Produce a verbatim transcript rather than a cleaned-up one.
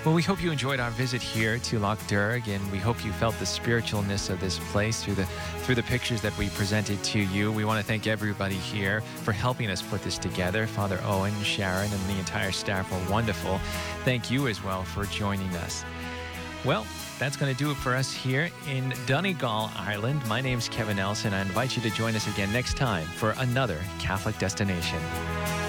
Well, we hope you enjoyed our visit here to Loch Derg, and we hope you felt the spiritualness of this place through the through the pictures that we presented to you. We want to thank everybody here for helping us put this together. Father Owen, Sharon, and the entire staff were wonderful. Thank you as well for joining us. Well, that's going to do it for us here in Donegal, Ireland. My name's Kevin Nelson. I invite you to join us again next time for another Catholic Destination.